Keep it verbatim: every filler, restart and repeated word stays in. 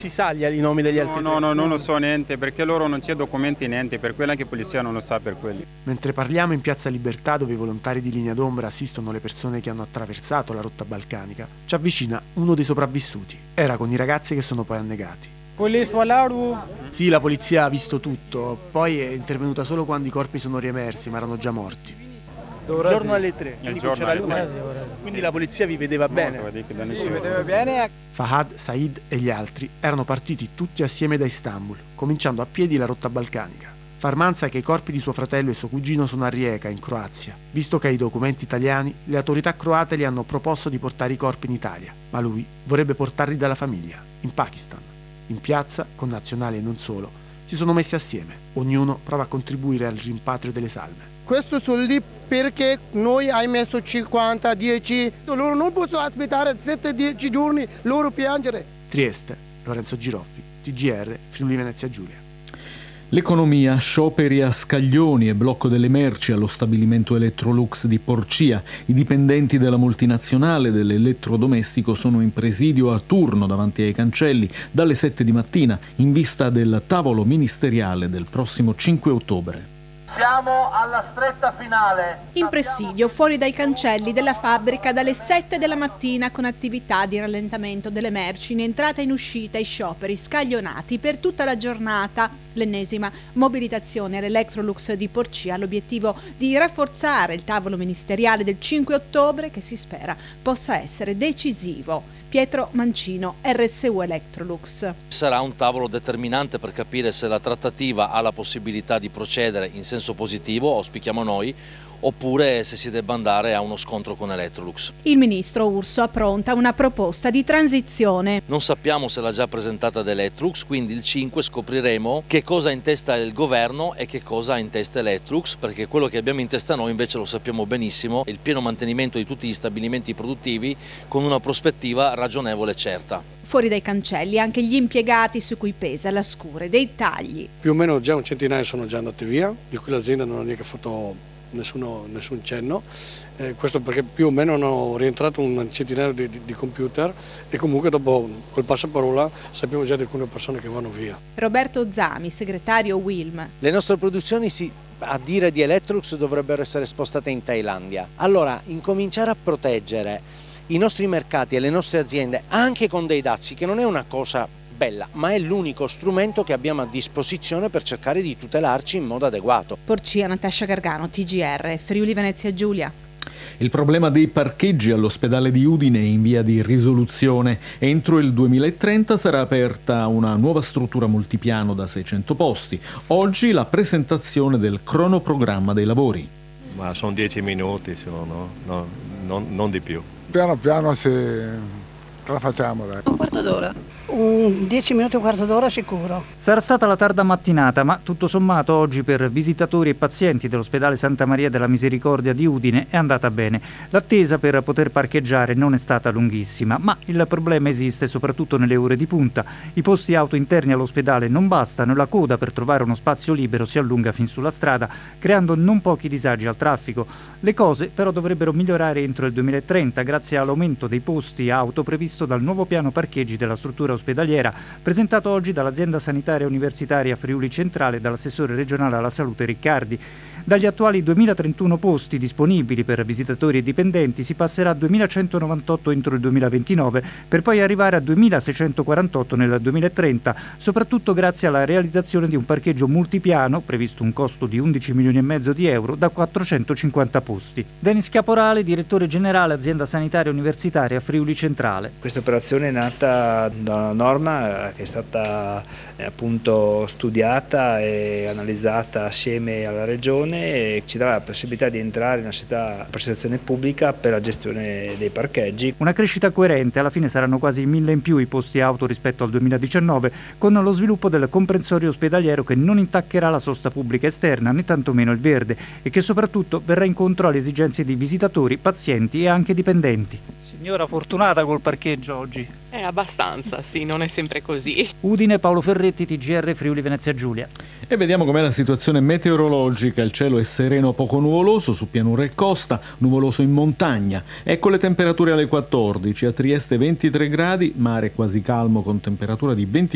Si sa gli, i nomi degli altri? No, no, no, non lo so niente, perché loro non c'è documenti niente, per quello anche polizia non lo sa per quelli. Mentre parliamo in Piazza Libertà, dove i volontari di Linea d'Ombra assistono le persone che hanno attraversato la rotta balcanica, ci avvicina uno dei sopravvissuti. Era con i ragazzi che sono poi annegati. Sì, la polizia ha visto tutto, poi è intervenuta solo quando i corpi sono riemersi, ma erano già morti. Il giorno alle tre, Il quindi giorno c'era alle luce. tre. Quindi la polizia vi vedeva bene. Sì, vedeva bene. Fahad, Said e gli altri erano partiti tutti assieme da Istanbul, cominciando a piedi la rotta balcanica. Farman sa che i corpi di suo fratello e suo cugino sono a Rijeka, in Croazia. Visto che ha i documenti italiani, le autorità croate gli hanno proposto di portare i corpi in Italia, ma lui vorrebbe portarli dalla famiglia, in Pakistan. In piazza, con nazionali e non solo, si sono messi assieme. Ognuno prova a contribuire al rimpatrio delle salme. Questo sono lì perché noi hai messo cinquanta, dieci, loro non possono aspettare sette dieci giorni, loro piangere. Trieste, Lorenzo Giroffi, T G R, Friuli Venezia Giulia. L'economia, scioperi a scaglioni e blocco delle merci allo stabilimento Electrolux di Porcia. I dipendenti della multinazionale dell'elettrodomestico sono in presidio a turno davanti ai cancelli dalle sette di mattina in vista del tavolo ministeriale del prossimo cinque ottobre. Siamo alla stretta finale. In presidio, fuori dai cancelli della fabbrica dalle sette della mattina con attività di rallentamento delle merci in entrata e in uscita e scioperi scaglionati per tutta la giornata. L'ennesima mobilitazione all'Electrolux di Porcia ha l'obiettivo di rafforzare il tavolo ministeriale del cinque ottobre che si spera possa essere decisivo. Pietro Mancino, R S U Electrolux. Sarà un tavolo determinante per capire se la trattativa ha la possibilità di procedere in senso positivo, auspichiamo noi, oppure se si debba andare a uno scontro con Electrolux. Il ministro Urso appronta una proposta di transizione. Non sappiamo se l'ha già presentata ad Electrolux, quindi il cinque scopriremo che cosa ha in testa il governo e che cosa ha in testa Electrolux, perché quello che abbiamo in testa noi invece lo sappiamo benissimo, il pieno mantenimento di tutti gli stabilimenti produttivi con una prospettiva ragionevole e certa. Fuori dai cancelli anche gli impiegati su cui pesa la scure dei tagli. Più o meno già un centinaio sono già andati via, di cui l'azienda non ha neanche fatto Nessuno, nessun cenno, eh, questo perché più o meno hanno rientrato un centinaio di, di, di computer e comunque dopo col passaparola sappiamo già di alcune persone che vanno via. Roberto Zami, segretario Wilm. Le nostre produzioni si, a dire di Electrolux dovrebbero essere spostate in Thailandia. Allora incominciare a proteggere i nostri mercati e le nostre aziende anche con dei dazi, che non è una cosa bella, ma è l'unico strumento che abbiamo a disposizione per cercare di tutelarci in modo adeguato. Porcia, Natascia Gargano, T G R, Friuli Venezia Giulia. Il problema dei parcheggi all'ospedale di Udine è in via di risoluzione. Entro il duemilatrenta sarà aperta una nuova struttura multipiano da seicento posti. Oggi la presentazione del cronoprogramma dei lavori. Ma sono dieci minuti, sono, no, no, non, non di più. Piano piano se ce la facciamo. Dai. Un quarto d'ora. Un dieci minuti, un quarto d'ora sicuro. Sarà stata la tarda mattinata, ma tutto sommato oggi per visitatori e pazienti dell'ospedale Santa Maria della Misericordia di Udine è andata bene. L'attesa per poter parcheggiare non è stata lunghissima, ma il problema esiste soprattutto nelle ore di punta. I posti auto interni all'ospedale non bastano e la coda per trovare uno spazio libero si allunga fin sulla strada, creando non pochi disagi al traffico. Le cose però dovrebbero migliorare entro il duemilatrenta grazie all'aumento dei posti auto previsto dal nuovo piano parcheggi della struttura ospedaliera, presentato oggi dall'azienda sanitaria universitaria Friuli Centrale e dall'assessore regionale alla salute Riccardi. Dagli attuali duemilatrentuno posti disponibili per visitatori e dipendenti si passerà a duemilacentonovantotto entro il duemilaventinove per poi arrivare a duemilaseicentoquarantotto nel duemilatrenta, soprattutto grazie alla realizzazione di un parcheggio multipiano, previsto un costo di undici milioni e mezzo di euro, da quattrocentocinquanta posti. Denis Caporale, direttore generale azienda sanitaria universitaria Friuli Centrale. Questa operazione è nata da una norma che è stata eh, appunto studiata e analizzata assieme alla regione e ci dà la possibilità di entrare in una società a prestazione pubblica per la gestione dei parcheggi. Una crescita coerente, alla fine saranno quasi mille in più i posti auto rispetto al duemiladiciannove, con lo sviluppo del comprensorio ospedaliero che non intaccherà la sosta pubblica esterna né tantomeno il verde e che soprattutto verrà incontro alle esigenze di visitatori, pazienti e anche dipendenti. Signora fortunata col parcheggio oggi. Eh, abbastanza, sì, non è sempre così. Udine, Paolo Ferretti, T G R, Friuli Venezia Giulia. E vediamo com'è la situazione meteorologica. Il cielo è sereno, poco nuvoloso su pianura e costa, nuvoloso in montagna. Ecco le temperature alle quattordici, a Trieste ventitré gradi, mare quasi calmo con temperatura di venti